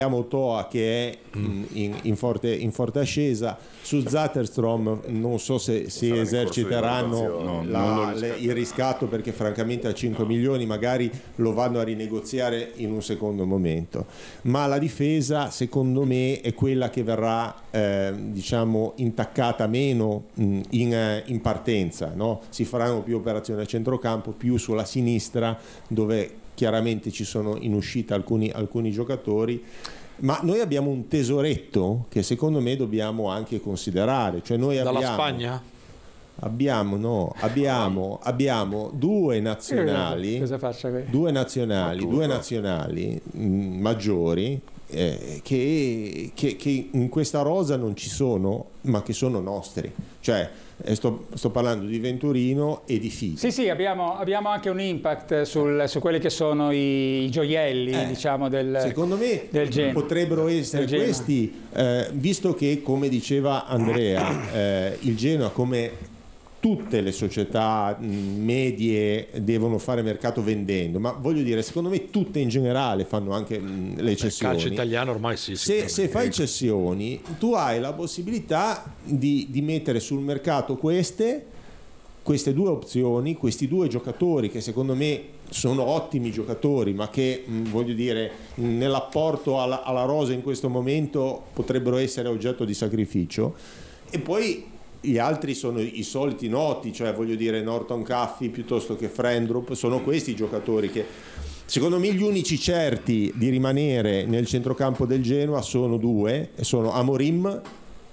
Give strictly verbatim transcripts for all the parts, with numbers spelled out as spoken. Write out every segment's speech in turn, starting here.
Abbiamo Toa che è in, in, in, forte, in forte ascesa. Su Zetterstrom non so se si eserciteranno no, la, le, il riscatto, perché francamente a cinque milioni magari lo vanno a rinegoziare in un secondo momento, ma la difesa secondo me è quella che verrà eh, diciamo intaccata meno mh, in, in partenza, no? Si faranno più operazioni a centrocampo, più sulla sinistra, dove chiaramente ci sono in uscita alcuni, alcuni giocatori. Ma noi abbiamo un tesoretto che secondo me dobbiamo anche considerare, cioè noi dalla abbiamo, Spagna? Abbiamo, no, abbiamo, abbiamo due nazionali, Cosa faccia qui? due nazionali, due nazionali mh, maggiori eh, che, che, che in questa rosa non ci sono, ma che sono nostri. Cioè, eh, sto, sto parlando di Venturino e di Figo. Sì, sì, abbiamo, abbiamo anche un impact sul, su quelli che sono i, i gioielli, Eh, diciamo, del secondo me del Genoa. potrebbero essere Del Genoa. questi, eh, visto che, come diceva Andrea, eh, il Genoa, come tutte le società mh, medie, devono fare mercato vendendo, ma voglio dire, secondo me tutte in generale fanno anche mh, le cessioni. Il calcio italiano ormai sì. Se, se fai cessioni, tu hai la possibilità di, di mettere sul mercato queste, queste due opzioni, questi due giocatori che secondo me sono ottimi giocatori, ma che mh, voglio dire, mh, nell'apporto alla, alla rosa in questo momento potrebbero essere oggetto di sacrificio. E poi gli altri sono i soliti noti, cioè voglio dire Norton Caffey piuttosto che Frendrup, sono questi i giocatori che secondo me gli unici certi di rimanere nel centrocampo del Genoa sono due, sono Amorim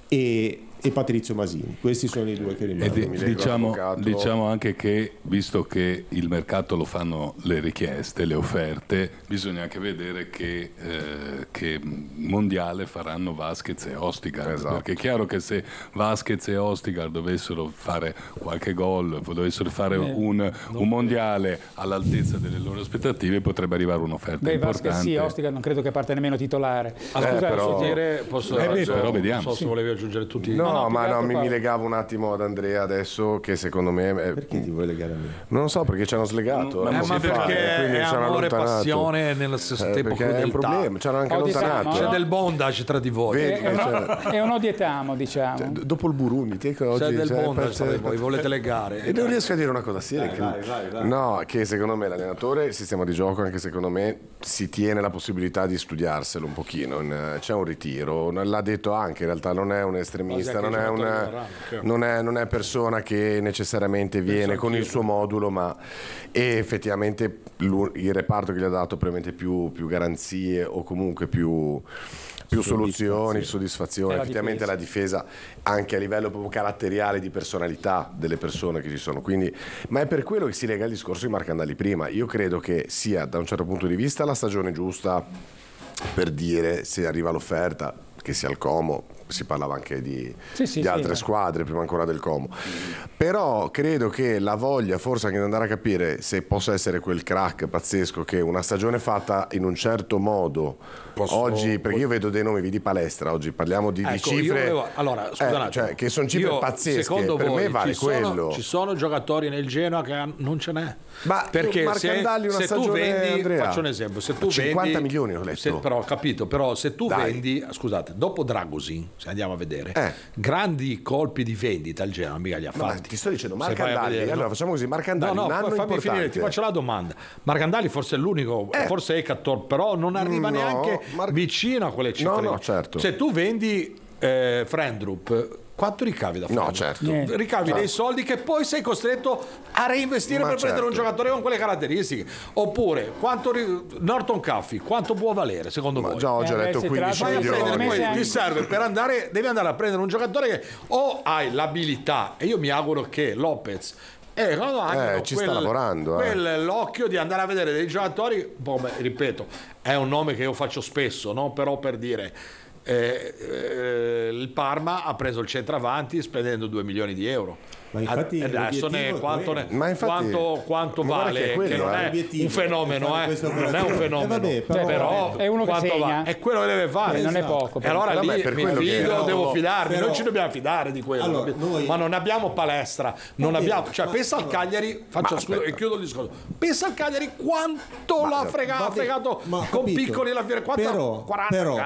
e, e Patrizio Masini. Questi sono i due che rimangono. E diciamo, diciamo anche che, visto che il mercato lo fanno le richieste, le offerte, bisogna anche vedere che, eh, che mondiale faranno Vasquez e Ostigar, esatto. Perché è chiaro che se Vasquez e Ostigar dovessero fare qualche gol, dovessero fare eh, un, un mondiale all'altezza delle loro aspettative, potrebbe arrivare un'offerta Beh, importante. Vasquez sì, Ostigar non credo che parte nemmeno titolare. Allora, Scusa, però, posso dire, posso, eh beh, so, però vediamo. Non so se volevi aggiungere tutti. No, No, no, ma più che no, altro mi, Paolo. mi legavo un attimo ad Andrea adesso, che secondo me è- Perché ti vuoi legare a me? non lo so, perché ci hanno slegato. Eh, non si ma fa, perché quindi è ci hanno amore e allontanato. passione nello stesso Eh, tempo perché è un crudeltà. problema, ci hanno anche Oh, diciamo, allontanato. C'è no? del bondage tra di voi. Vedi, È, cioè, uno, è un odietamo, diciamo. cioè, d- dopo il Burundi, te che oggi C'è del cioè, bondage tra per- di voi, volete legare. E non riesco a dire una cosa seria. che- vai, vai, vai. No, che secondo me l'allenatore, il sistema di gioco, anche secondo me, si tiene la possibilità di studiarselo un pochino. In- C'è un ritiro, l'ha detto anche, in realtà non è un estremista, non è, una, non, è, non è persona che necessariamente viene con il suo modulo, ma e effettivamente l'u- il reparto che gli ha dato probabilmente più, più garanzie o comunque più... più soluzioni, soddisfazione, la effettivamente difesa. la difesa anche a livello proprio caratteriale di personalità delle persone che ci sono, quindi, ma è per quello che si lega il discorso di Marcandali prima. Io credo che sia da un certo punto di vista la stagione giusta per dire se arriva l'offerta, che sia il Como, si parlava anche di, Sì, sì, di sì, altre eh. squadre prima ancora del Como, però credo che la voglia forse anche di andare a capire se possa essere quel crack pazzesco che una stagione fatta in un certo modo Posso- oggi, perché io vedo dei nomi, vedi palestra, oggi parliamo di, di Ecco, io cifre volevo- allora, scusa eh, un attimo. cioè, che sono cifre Io, pazzesche, secondo per voi me vale ci sono, quello. ci sono giocatori nel Genoa che han- non ce n'è. Ma perché Marcandali se, una se tu stagione, vendi, Andrea, faccio un esempio, se tu cinquanta vendi, milioni ho letto. se, però ho capito, però se tu Dai. vendi, scusate, dopo Dragosin, se andiamo a vedere, Eh. grandi colpi di vendita al Genoa mica li ha No, ma fatti. ti sto dicendo Se vai a Marcandali, vedere, allora no? facciamo così, Marcandali No, no, un anno fammi importante. finire, ti faccio la domanda. Marcandali forse è l'unico, Eh. forse è Ecator, però non arriva No, neanche Mar- vicino a quelle cifre. No, no, certo. Se tu vendi eh, Frendrup, quanto ricavi da Frendrup? No, certo. Niente. Ricavi Certo. dei soldi che poi sei costretto a reinvestire Ma per prendere un certo. giocatore con quelle caratteristiche. Oppure quanto ri- Norton Caffey, quanto può valere secondo Ma voi? già oggi Eh, ho beh, letto si quindici tratta Vai a di- prendere, milioni. mesi poi anni. ti serve per andare, devi andare a prendere un giocatore che o hai l'abilità, e io mi auguro che Lopez eh, no, no, hanno Eh, ci sta lavorando, eh. quel- l'occhio di andare a vedere dei giocatori, boh, beh, ripeto, è un nome che io faccio spesso, no? Però per dire eh, eh, il Parma ha preso il centravanti spendendo due milioni di euro. Ma infatti adesso ne, l'obiettivo è quanto, ne, quello. Ma infatti- quanto, quanto ma guarda vale, che è quello, che non eh. è L'obiettivo un fenomeno, è fare eh. questa non è un operazione. fenomeno, Eh, vabbè, però- però È uno che quanto segna. va? È quello che deve fare. Eh, non è Esatto. poco. E allora Però, ma lì è per mi quello che- fido, però- devo fidarmi, però- non ci dobbiamo fidare di quello. Allora, noi- Ma non abbiamo palestra, non Va bene, abbiamo, cioè ma- pensa al allora- Cagliari, faccio Ma scusa e aspetta. chiudo il discorso. Pensa al Cagliari quanto l'ha frega- va ha bene, fregato ma ho con capito. piccoli la fiera, quanto però, quaranta però,